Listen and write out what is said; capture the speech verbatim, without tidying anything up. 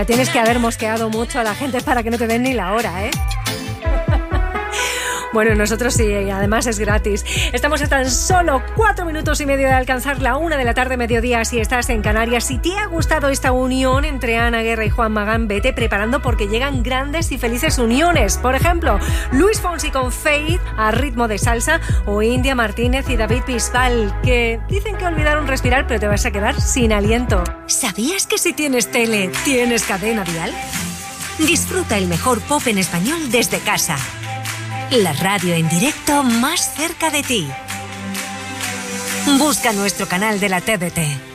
Tienes que haber mosqueado mucho a la gente para que no te den ni la hora, ¿eh? Bueno, nosotros sí, y además es gratis. Estamos a tan solo cuatro minutos y medio de alcanzar la una de la tarde, mediodía, si estás en Canarias. Si te ha gustado esta unión entre Ana Guerra y Juan Magán, vete preparando porque llegan grandes y felices uniones. Por ejemplo, Luis Fonsi con Faith a ritmo de salsa, o India Martínez y David Bisbal, que dicen que olvidaron respirar, pero te vas a quedar sin aliento. ¿Sabías que si tienes tele, tienes cadena dial? Disfruta el mejor pop en español desde casa. La radio en directo más cerca de ti. Busca nuestro canal de la T D T.